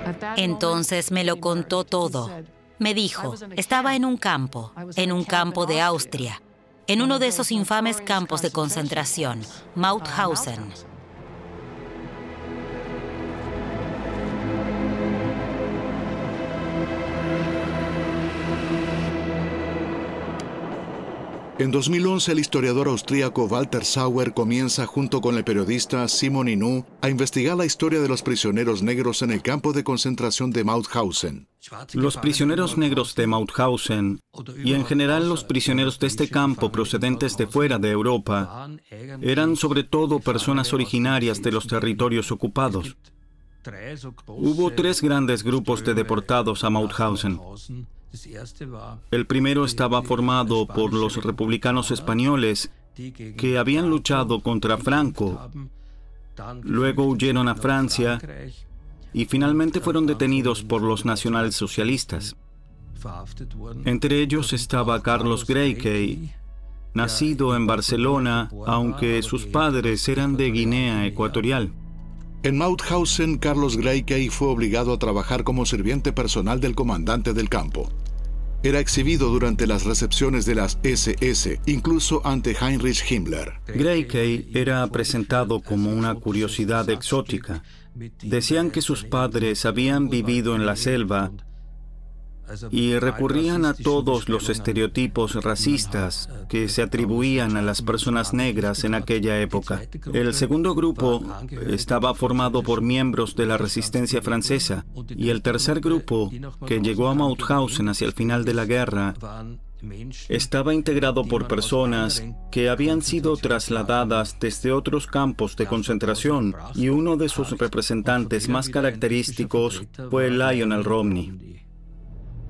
Entonces me lo contó todo. Me dijo, estaba en un campo de Austria, en uno de esos infames campos de concentración, Mauthausen. En 2011, el historiador austríaco Walter Sauer comienza, junto con el periodista Simon Inou, a investigar la historia de los prisioneros negros en el campo de concentración de Mauthausen. Los prisioneros negros de Mauthausen, y en general los prisioneros de este campo procedentes de fuera de Europa, eran sobre todo personas originarias de los territorios ocupados. Hubo 3 grandes grupos de deportados a Mauthausen. El primero estaba formado por los republicanos españoles que habían luchado contra Franco, luego huyeron a Francia y finalmente fueron detenidos por los nacionalsocialistas. Entre ellos estaba Carlos Greiky, nacido en Barcelona, aunque sus padres eran de Guinea Ecuatorial. En Mauthausen, Carlos Greiky fue obligado a trabajar como sirviente personal del comandante del campo. Era exhibido durante las recepciones de las SS, incluso ante Heinrich Himmler. Greiky era presentado como una curiosidad exótica. Decían que sus padres habían vivido en la selva y recurrían a todos los estereotipos racistas que se atribuían a las personas negras en aquella época. El segundo grupo estaba formado por miembros de la resistencia francesa y el tercer grupo, que llegó a Mauthausen hacia el final de la guerra, estaba integrado por personas que habían sido trasladadas desde otros campos de concentración y uno de sus representantes más característicos fue Lionel Romney.